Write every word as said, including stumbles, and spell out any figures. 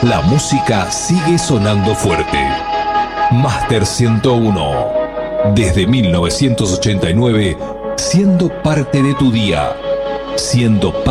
La música sigue sonando fuerte. Máster ciento uno. Desde mil novecientos ochenta y nueve, siendo parte de tu día. Siendo parte